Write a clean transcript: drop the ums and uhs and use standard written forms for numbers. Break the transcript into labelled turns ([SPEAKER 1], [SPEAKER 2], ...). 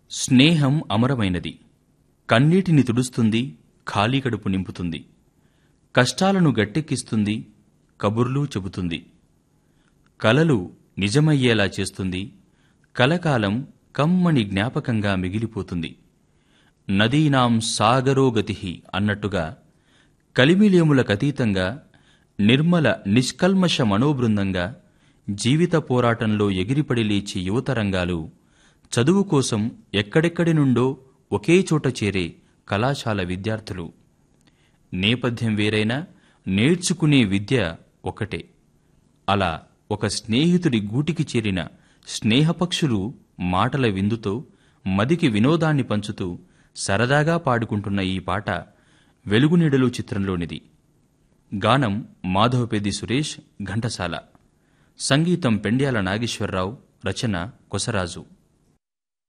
[SPEAKER 1] స్నేహం అమరమైనది. కన్నీటిని తుడుస్తుంది, ఖాళీ కడుపు నింపుతుంది. కష్టాలను గట్టెక్కిస్తుంది, కబుర్లు చెబుతుంది. కలలు నిజమయ్యేలా చేస్తుంది, కలకాలం కమ్మని జ్ఞాపకంగా మిగిలిపోతుంది. నదీనాం సాగరో గతిః అన్నట్టుగా కలిమిలేములకతీతంగా నిర్మల నిష్కల్మష మనోబృందంగా జీవిత పోరాటంలో ఎగిరిపడి లేచే యువతరంగాలు, చదువు కోసం ఎక్కడెక్కడి నుండో ఒకే చోట చేరే కళాశాల విద్యార్థులు. నేపథ్యం వేరైనా నేర్చుకునే విద్య ఒకటే. అలా ఒక స్నేహితుడి గూటికి చేరిన స్నేహపక్షులు మాటల విందుతో మదికి వినోదాన్ని పంచుతూ సరదాగా పాడుకుంటున్న ఈ పాట వెలుగునీడలు చిత్రంలోనిది. గానం మాధవపెద్ది సురేష్, ఘంటసాల. సంగీతం పెండ్యాల నాగేశ్వరరావు, రచన కొసరాజు.